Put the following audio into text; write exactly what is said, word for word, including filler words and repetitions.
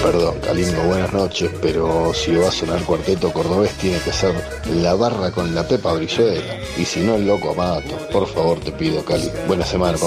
Perdón, Calingo, buenas noches, pero si va a sonar cuarteto cordobés tiene que ser La Barra con la Pepa Brizuela. Y si no, el Loco Amato. Por favor, te pido, Cali. Buena semana,